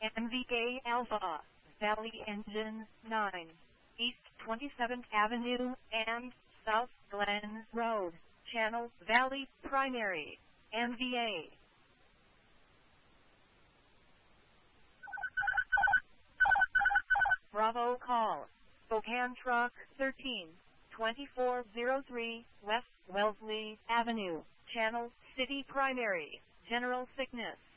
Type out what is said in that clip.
MVK Alpha, Valley Engine 9, East 27th Avenue and South Glen Road, Channel Valley Primary, MVA. Bravo call, Spokane Truck 13, 2403 West Wellesley Avenue, Channel City Primary, General Sickness.